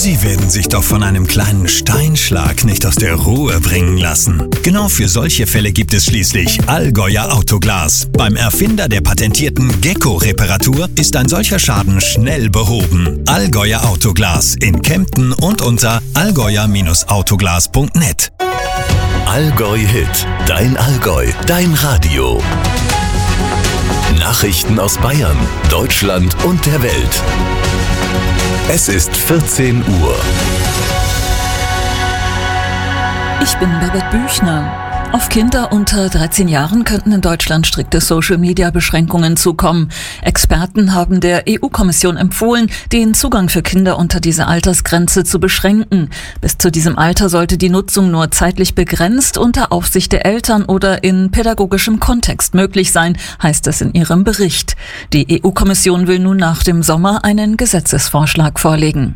Sie werden sich doch von einem kleinen Steinschlag nicht aus der Ruhe bringen lassen. Genau für solche Fälle gibt es schließlich Allgäuer Autoglas. Beim Erfinder der patentierten Gecko-Reparatur ist ein solcher Schaden schnell behoben. Allgäuer Autoglas in Kempten und unter allgäuer-autoglas.net. Allgäu Hit, dein Allgäu, dein Radio. Nachrichten aus Bayern, Deutschland und der Welt. Es ist 14 Uhr. Ich bin Babette Büchner. Auf Kinder unter 13 Jahren könnten in Deutschland strikte Social-Media-Beschränkungen zukommen. Experten haben der EU-Kommission empfohlen, den Zugang für Kinder unter dieser Altersgrenze zu beschränken. Bis zu diesem Alter sollte die Nutzung nur zeitlich begrenzt unter Aufsicht der Eltern oder in pädagogischem Kontext möglich sein, heißt es in ihrem Bericht. Die EU-Kommission will nun nach dem Sommer einen Gesetzesvorschlag vorlegen.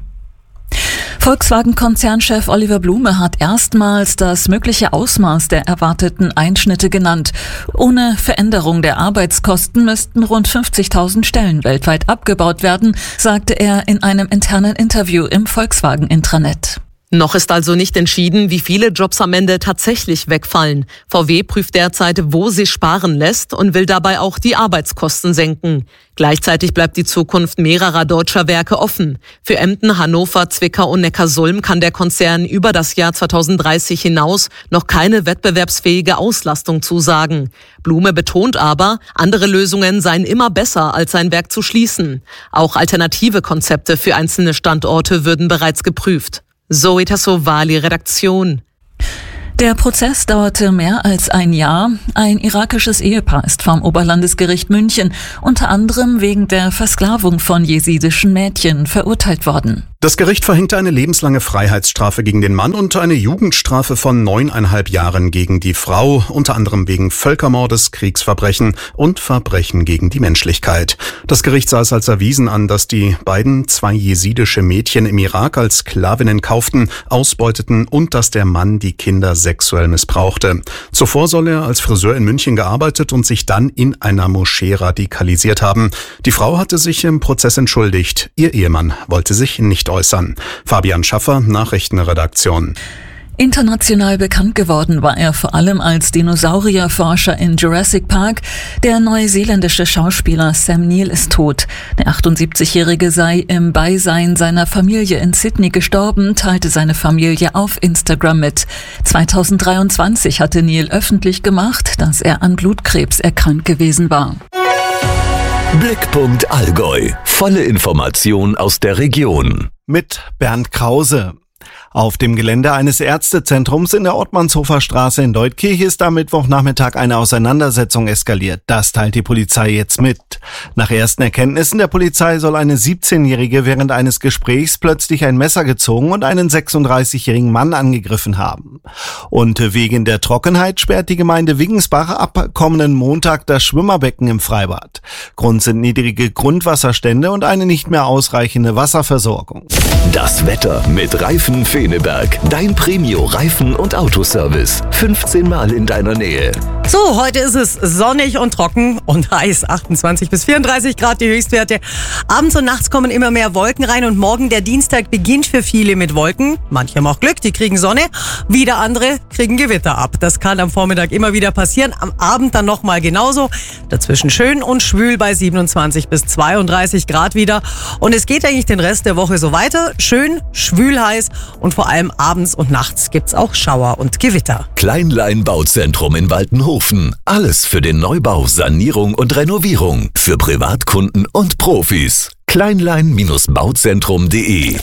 Volkswagen-Konzernchef Oliver Blume hat erstmals das mögliche Ausmaß der erwarteten Einschnitte genannt. Ohne Veränderung der Arbeitskosten müssten rund 50.000 Stellen weltweit abgebaut werden, sagte er in einem internen Interview im Volkswagen-Intranet. Noch ist also nicht entschieden, wie viele Jobs am Ende tatsächlich wegfallen. VW prüft derzeit, wo sich sparen lässt und will dabei auch die Arbeitskosten senken. Gleichzeitig bleibt die Zukunft mehrerer deutscher Werke offen. Für Emden, Hannover, Zwickau und Neckarsulm kann der Konzern über das Jahr 2030 hinaus noch keine wettbewerbsfähige Auslastung zusagen. Blume betont aber, andere Lösungen seien immer besser, als ein Werk zu schließen. Auch alternative Konzepte für einzelne Standorte würden bereits geprüft. Zoe Tassovali, Redaktion. Der Prozess dauerte mehr als ein Jahr. Ein irakisches Ehepaar ist vom Oberlandesgericht München unter anderem wegen der Versklavung von jesidischen Mädchen verurteilt worden. Das Gericht verhängte eine lebenslange Freiheitsstrafe gegen den Mann und eine Jugendstrafe von 9,5 Jahren gegen die Frau, unter anderem wegen Völkermordes, Kriegsverbrechen und Verbrechen gegen die Menschlichkeit. Das Gericht sah es als erwiesen an, dass die beiden 2 jesidische Mädchen im Irak als Sklavinnen kauften, ausbeuteten und dass der Mann die Kinder sexuell missbrauchte. Zuvor soll er als Friseur in München gearbeitet und sich dann in einer Moschee radikalisiert haben. Die Frau hatte sich im Prozess entschuldigt. Ihr Ehemann wollte sich nicht äußern. Fabian Schaffer, Nachrichtenredaktion. International bekannt geworden war er vor allem als Dinosaurierforscher in Jurassic Park. Der neuseeländische Schauspieler Sam Neill ist tot. Der 78-Jährige sei im Beisein seiner Familie in Sydney gestorben, teilte seine Familie auf Instagram mit. 2023 hatte Neill öffentlich gemacht, dass er an Blutkrebs erkrankt gewesen war. Blickpunkt Allgäu. Volle Information aus der Region. Mit Bernd Krause. Auf dem Gelände eines Ärztezentrums in der Ottmannshofer Straße in Leutkirch ist am Mittwochnachmittag eine Auseinandersetzung eskaliert. Das teilt die Polizei jetzt mit. Nach ersten Erkenntnissen der Polizei soll eine 17-Jährige während eines Gesprächs plötzlich ein Messer gezogen und einen 36-jährigen Mann angegriffen haben. Und wegen der Trockenheit sperrt die Gemeinde Wiggensbach ab kommenden Montag das Schwimmerbecken im Freibad. Grund sind niedrige Grundwasserstände und eine nicht mehr ausreichende Wasserversorgung. Das Wetter mit Reifen Feneberg. Dein Premio Reifen- und Autoservice. 15 Mal in deiner Nähe. So, heute ist es sonnig und trocken und heiß. 28 bis 34 Grad die Höchstwerte. Abends und nachts kommen immer mehr Wolken rein und morgen, der Dienstag, beginnt für viele mit Wolken. Manche haben auch Glück, die kriegen Sonne. Wieder andere kriegen Gewitter ab. Das kann am Vormittag immer wieder passieren. Am Abend dann nochmal genauso. Dazwischen schön und schwül bei 27 bis 32 Grad wieder. Und es geht eigentlich den Rest der Woche so weiter. Schön, schwül heiß und vor allem abends und nachts gibt's auch Schauer und Gewitter. Kleinlein Bauzentrum in Waltenhofen. Alles für den Neubau, Sanierung und Renovierung. Für Privatkunden und Profis. Kleinlein-bauzentrum.de.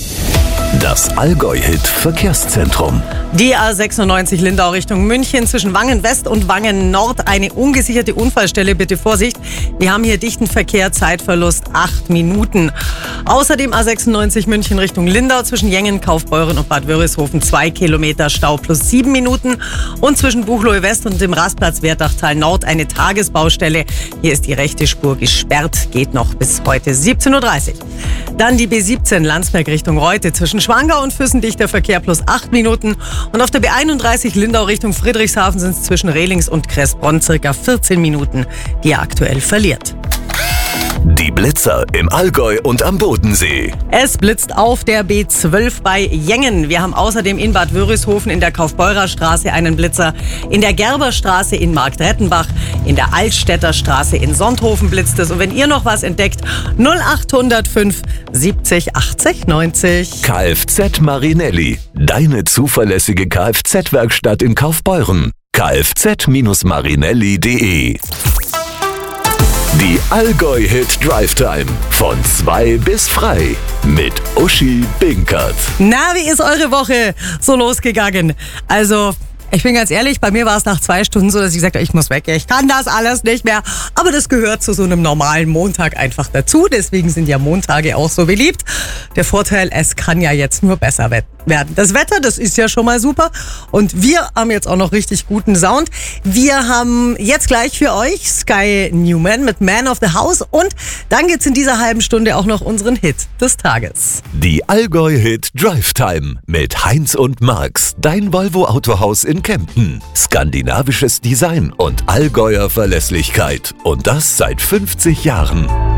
Das Allgäu-Hit Verkehrszentrum. Die A96 Lindau Richtung München zwischen Wangen West und Wangen Nord. Eine ungesicherte Unfallstelle, bitte Vorsicht. Wir haben hier dichten Verkehr, Zeitverlust 8 Minuten. Außerdem A96 München Richtung Lindau zwischen Jengen, Kaufbeuren und Bad Wörishofen 2 Kilometer Stau plus 7 Minuten. Und zwischen Buchloe West und dem Rastplatz Wertachtal Nord eine Tagesbaustelle. Hier ist die rechte Spur gesperrt, geht noch bis heute 17.30 Uhr. Dann die B17 Landsberg Richtung Reute zwischen Schwangau und Füssen dichter Verkehr plus 8 Minuten. Und auf der B31 Lindau Richtung Friedrichshafen sind es zwischen Rehlings und Kressbronn circa 14 Minuten, die er aktuell verliert. Die Blitzer im Allgäu und am Bodensee. Es blitzt auf der B12 bei Jengen. Wir haben außerdem in Bad Wörishofen in der Kaufbeurer Straße einen Blitzer. In der Gerberstraße in Marktrettenbach, in der Altstädter Straße in Sonthofen blitzt es. Und wenn ihr noch was entdeckt, 0805 70 80 90. Kfz Marinelli, deine zuverlässige Kfz-Werkstatt in Kaufbeuren. kfz-marinelli.de. Die Allgäu-Hit Drive Time von 2 bis frei mit Uschi Binkert. Na, wie ist eure Woche so losgegangen? Also, ich bin ganz ehrlich, bei mir war es nach 2 Stunden so, dass ich gesagt habe, ich muss weg, ich kann das alles nicht mehr. Aber das gehört zu so einem normalen Montag einfach dazu. Deswegen sind ja Montage auch so beliebt. Der Vorteil, es kann ja jetzt nur besser werden. Das Wetter, das ist ja schon mal super. Und wir haben jetzt auch noch richtig guten Sound. Wir haben jetzt gleich für euch Sky Newman mit Man of the House. Und dann gibt's in dieser halben Stunde auch noch unseren Hit des Tages. Die Allgäu-Hit Drive Time mit Heinz und Marx, dein Volvo Autohaus in Kempten. Skandinavisches Design und Allgäuer Verlässlichkeit. Und das seit 50 Jahren.